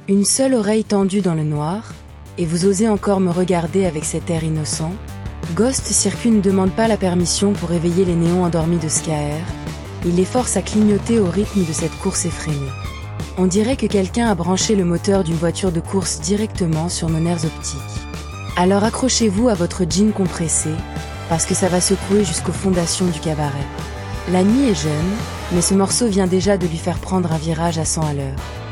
Une seule oreille tendue dans le noir, et vous osez encore me regarder avec cet air innocent? Ghost Circuit ne demande pas la permission pour éveiller les néons endormis de Skaer, il les force à clignoter au rythme de cette course effrénée. On dirait que quelqu'un a branché le moteur d'une voiture de course directement sur nos nerfs optiques. Alors accrochez-vous à votre jean compressé, parce que ça va secouer jusqu'aux fondations du cabaret. La nuit est jeune, mais ce morceau vient déjà de lui faire prendre un virage à 100 à l'heure.